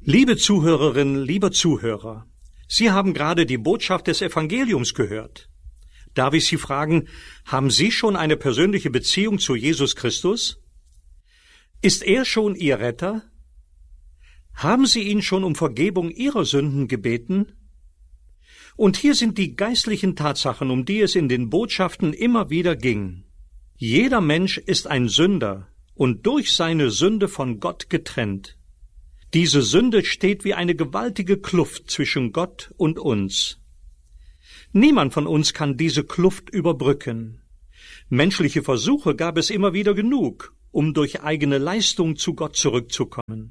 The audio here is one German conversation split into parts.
Liebe Zuhörerinnen, lieber Zuhörer, Sie haben gerade die Botschaft des Evangeliums gehört. Darf ich Sie fragen, haben Sie schon eine persönliche Beziehung zu Jesus Christus? Ist er schon Ihr Retter? Haben Sie ihn schon um Vergebung Ihrer Sünden gebeten? Und hier sind die geistlichen Tatsachen, um die es in den Botschaften immer wieder ging. Jeder Mensch ist ein Sünder und durch seine Sünde von Gott getrennt. Diese Sünde steht wie eine gewaltige Kluft zwischen Gott und uns. Niemand von uns kann diese Kluft überbrücken. Menschliche Versuche gab es immer wieder genug, um durch eigene Leistung zu Gott zurückzukommen.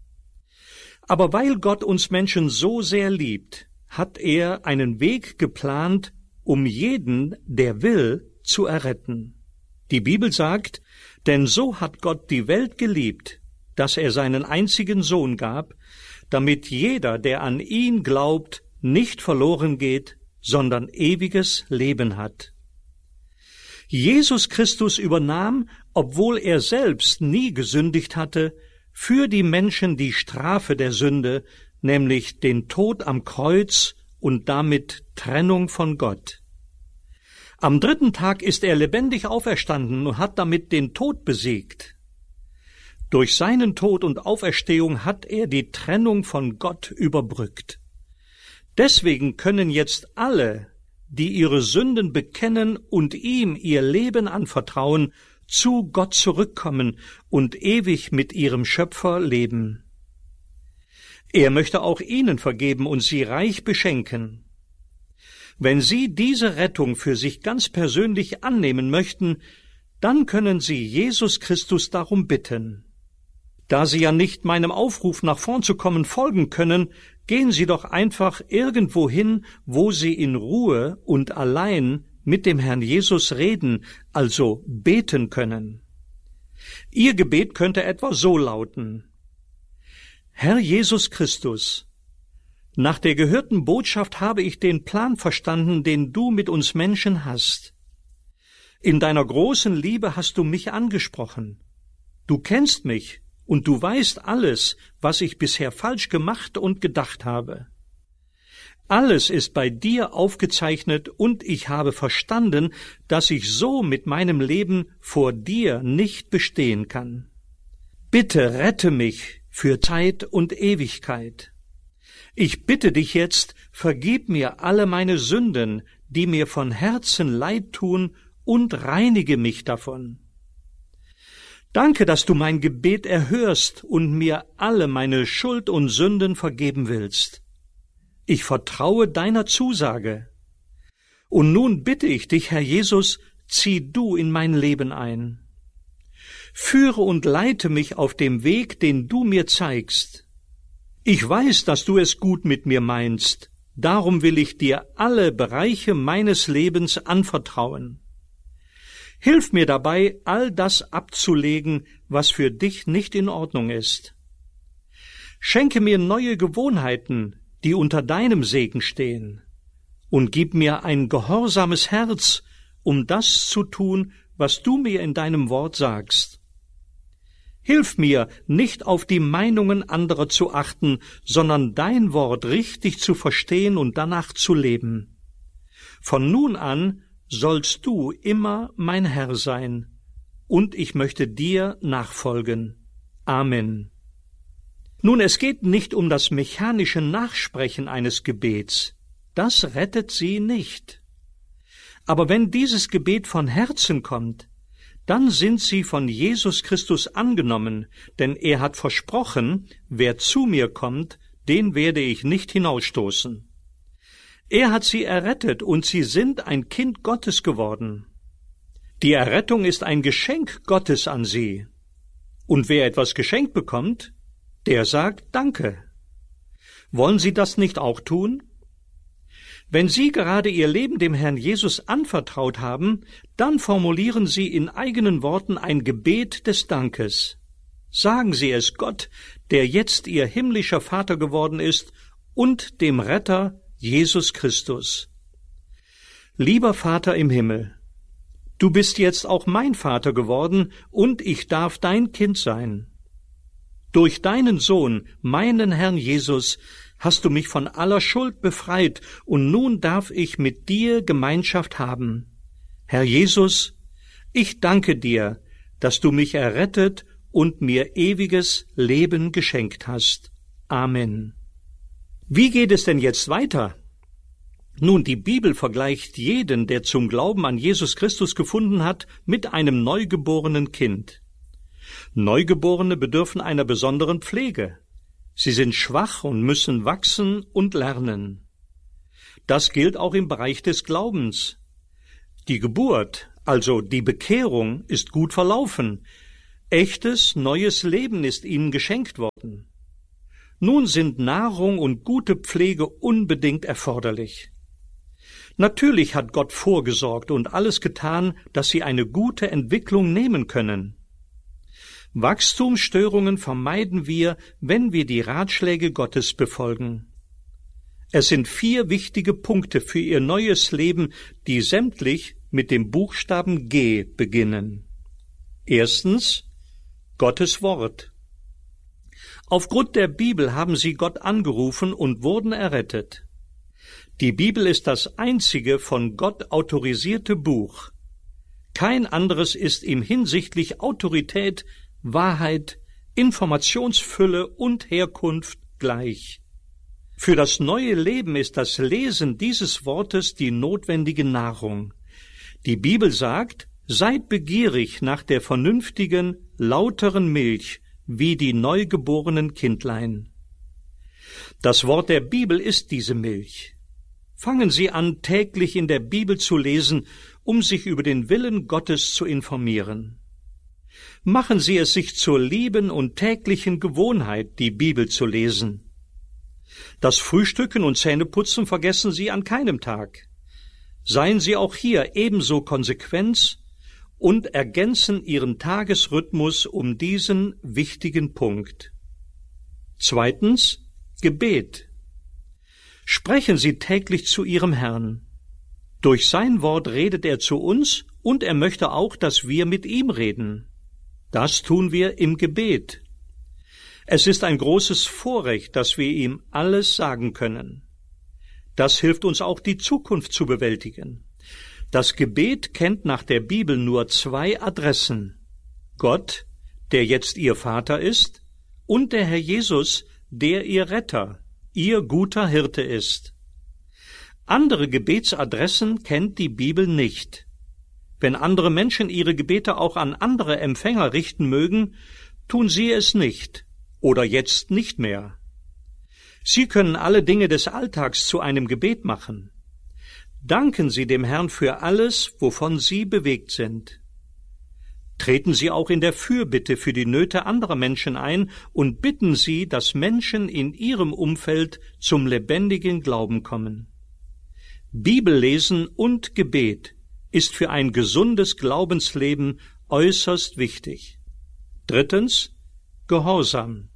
Aber weil Gott uns Menschen so sehr liebt, hat er einen Weg geplant, um jeden, der will, zu erretten. Die Bibel sagt, denn so hat Gott die Welt geliebt, dass er seinen einzigen Sohn gab, damit jeder, der an ihn glaubt, nicht verloren geht, sondern ewiges Leben hat. Jesus Christus übernahm, obwohl er selbst nie gesündigt hatte, für die Menschen die Strafe der Sünde, nämlich den Tod am Kreuz und damit Trennung von Gott. Am 3. Tag ist er lebendig auferstanden und hat damit den Tod besiegt. Durch seinen Tod und Auferstehung hat er die Trennung von Gott überbrückt. Deswegen können jetzt alle, die ihre Sünden bekennen und ihm ihr Leben anvertrauen, zu Gott zurückkommen und ewig mit ihrem Schöpfer leben. Er möchte auch ihnen vergeben und sie reich beschenken. Wenn Sie diese Rettung für sich ganz persönlich annehmen möchten, dann können Sie Jesus Christus darum bitten. Da Sie ja nicht meinem Aufruf, nach vorn zu kommen, folgen können, gehen Sie doch einfach irgendwo hin, wo Sie in Ruhe und allein mit dem Herrn Jesus reden, also beten können. Ihr Gebet könnte etwa so lauten: Herr Jesus Christus, nach der gehörten Botschaft habe ich den Plan verstanden, den du mit uns Menschen hast. In deiner großen Liebe hast du mich angesprochen. Du kennst mich und du weißt alles, was ich bisher falsch gemacht und gedacht habe. Alles ist bei dir aufgezeichnet und ich habe verstanden, dass ich so mit meinem Leben vor dir nicht bestehen kann. Bitte rette mich für Zeit und Ewigkeit. Ich bitte dich jetzt, vergib mir alle meine Sünden, die mir von Herzen leid tun, und reinige mich davon. Danke, dass du mein Gebet erhörst und mir alle meine Schuld und Sünden vergeben willst. Ich vertraue deiner Zusage. Und nun bitte ich dich, Herr Jesus, zieh du in mein Leben ein. Führe und leite mich auf dem Weg, den du mir zeigst. Ich weiß, dass du es gut mit mir meinst, darum will ich dir alle Bereiche meines Lebens anvertrauen. Hilf mir dabei, all das abzulegen, was für dich nicht in Ordnung ist. Schenke mir neue Gewohnheiten, die unter deinem Segen stehen, und gib mir ein gehorsames Herz, um das zu tun, was du mir in deinem Wort sagst. Hilf mir, nicht auf die Meinungen anderer zu achten, sondern dein Wort richtig zu verstehen und danach zu leben. Von nun an sollst du immer mein Herr sein, und ich möchte dir nachfolgen. Amen. Nun, es geht nicht um das mechanische Nachsprechen eines Gebets. Das rettet Sie nicht. Aber wenn dieses Gebet von Herzen kommt, dann sind Sie von Jesus Christus angenommen, denn er hat versprochen, wer zu mir kommt, den werde ich nicht hinausstoßen. Er hat Sie errettet und Sie sind ein Kind Gottes geworden. Die Errettung ist ein Geschenk Gottes an Sie. Und wer etwas geschenkt bekommt, der sagt Danke. Wollen Sie das nicht auch tun? Wenn Sie gerade Ihr Leben dem Herrn Jesus anvertraut haben, dann formulieren Sie in eigenen Worten ein Gebet des Dankes. Sagen Sie es Gott, der jetzt Ihr himmlischer Vater geworden ist, und dem Retter Jesus Christus. Lieber Vater im Himmel, du bist jetzt auch mein Vater geworden, und ich darf dein Kind sein. Durch deinen Sohn, meinen Herrn Jesus, hast du mich von aller Schuld befreit, und nun darf ich mit dir Gemeinschaft haben. Herr Jesus, ich danke dir, dass du mich errettet und mir ewiges Leben geschenkt hast. Amen. Wie geht es denn jetzt weiter? Nun, die Bibel vergleicht jeden, der zum Glauben an Jesus Christus gefunden hat, mit einem neugeborenen Kind. Neugeborene bedürfen einer besonderen Pflege. Sie sind schwach und müssen wachsen und lernen. Das gilt auch im Bereich des Glaubens. Die Geburt, also die Bekehrung, ist gut verlaufen. Echtes, neues Leben ist ihnen geschenkt worden. Nun sind Nahrung und gute Pflege unbedingt erforderlich. Natürlich hat Gott vorgesorgt und alles getan, dass sie eine gute Entwicklung nehmen können. Wachstumsstörungen vermeiden wir, wenn wir die Ratschläge Gottes befolgen. Es sind 4 wichtige Punkte für ihr neues Leben, die sämtlich mit dem Buchstaben G beginnen. Erstens, Gottes Wort. Aufgrund der Bibel haben sie Gott angerufen und wurden errettet. Die Bibel ist das einzige von Gott autorisierte Buch. Kein anderes ist ihm hinsichtlich Autorität, Wahrheit, Informationsfülle und Herkunft gleich. Für das neue Leben ist das Lesen dieses Wortes die notwendige Nahrung. Die Bibel sagt, seid begierig nach der vernünftigen, lauteren Milch, wie die neugeborenen Kindlein. Das Wort der Bibel ist diese Milch. Fangen Sie an, täglich in der Bibel zu lesen, um sich über den Willen Gottes zu informieren. Machen Sie es sich zur lieben und täglichen Gewohnheit, die Bibel zu lesen. Das Frühstücken und Zähneputzen vergessen Sie an keinem Tag. Seien Sie auch hier ebenso konsequent und ergänzen Ihren Tagesrhythmus um diesen wichtigen Punkt. Zweitens, Gebet. Sprechen Sie täglich zu Ihrem Herrn. Durch sein Wort redet er zu uns und er möchte auch, dass wir mit ihm reden. Das tun wir im Gebet. Es ist ein großes Vorrecht, dass wir ihm alles sagen können. Das hilft uns auch, die Zukunft zu bewältigen. Das Gebet kennt nach der Bibel nur 2 Adressen. Gott, der jetzt Ihr Vater ist, und der Herr Jesus, der Ihr Retter, Ihr guter Hirte ist. Andere Gebetsadressen kennt die Bibel nicht. Wenn andere Menschen ihre Gebete auch an andere Empfänger richten mögen, tun sie es nicht oder jetzt nicht mehr. Sie können alle Dinge des Alltags zu einem Gebet machen. Danken Sie dem Herrn für alles, wovon Sie bewegt sind. Treten Sie auch in der Fürbitte für die Nöte anderer Menschen ein und bitten Sie, dass Menschen in Ihrem Umfeld zum lebendigen Glauben kommen. Bibellesen und Gebet ist für ein gesundes Glaubensleben äußerst wichtig. Drittens, Gehorsam.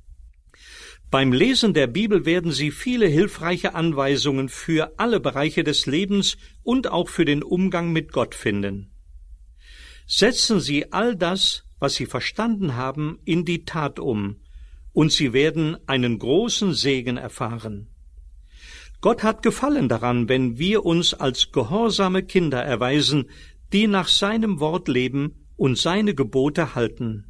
Beim Lesen der Bibel werden Sie viele hilfreiche Anweisungen für alle Bereiche des Lebens und auch für den Umgang mit Gott finden. Setzen Sie all das, was Sie verstanden haben, in die Tat um, und Sie werden einen großen Segen erfahren. Gott hat Gefallen daran, wenn wir uns als gehorsame Kinder erweisen, die nach seinem Wort leben und seine Gebote halten.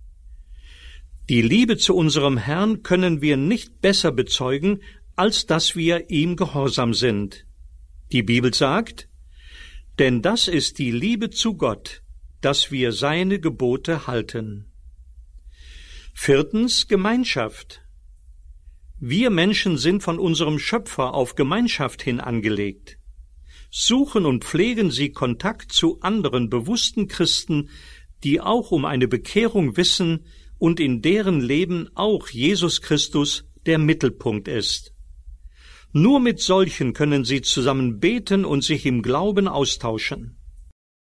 Die Liebe zu unserem Herrn können wir nicht besser bezeugen, als dass wir ihm gehorsam sind. Die Bibel sagt, denn das ist die Liebe zu Gott, dass wir seine Gebote halten. Viertens, Gemeinschaft. Wir Menschen sind von unserem Schöpfer auf Gemeinschaft hin angelegt. Suchen und pflegen Sie Kontakt zu anderen bewussten Christen, die auch um eine Bekehrung wissen und in deren Leben auch Jesus Christus der Mittelpunkt ist. Nur mit solchen können Sie zusammen beten und sich im Glauben austauschen.